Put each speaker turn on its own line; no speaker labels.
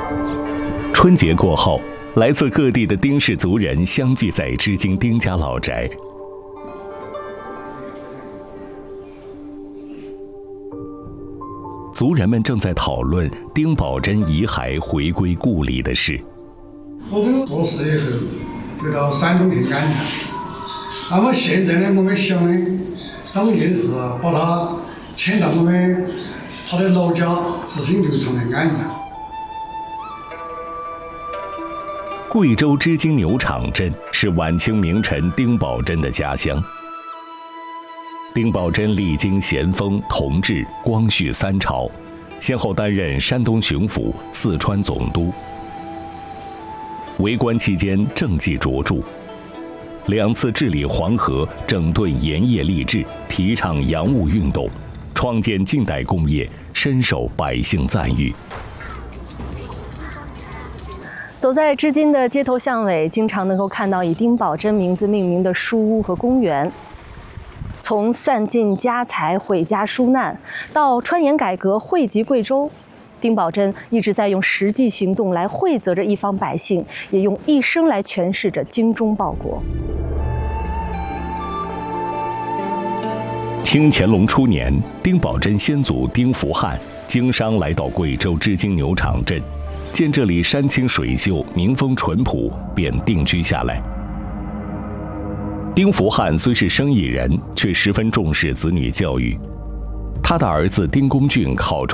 春节过后，来自各地的丁氏族人相聚在织金丁家老宅。族人们正在讨论丁宝桢遗骸回归故里的事。
我这个过世以后，就到山东去安葬。那么现在呢，我们想的首先是把他迁到他的老家紫金牛场来安葬。
贵州织金牛场镇是晚清名臣丁宝桢的家乡。丁宝桢历经咸丰、同治、光绪三朝，先后担任山东巡抚、四川总督。为官期间政绩卓著，2次治理黄河，整顿盐业吏治，提倡洋务运动，创建近代工业，深受百姓赞誉。
走在织金的街头巷尾，经常能够看到以丁宝桢名字命名的书屋和公园。从散尽家财、毁家纾难，到川盐改革、惠及贵州，丁宝桢一直在用实际行动来惠泽着一方百姓，也用一生来诠释着精忠报国。
清乾隆初年，丁宝桢先祖丁福汉经商来到贵州织金牛场镇，见这里山清水秀，民风淳朴，便定居下来。丁福汉虽是生意人，却十分重视子女教育。他的儿子丁公俊考中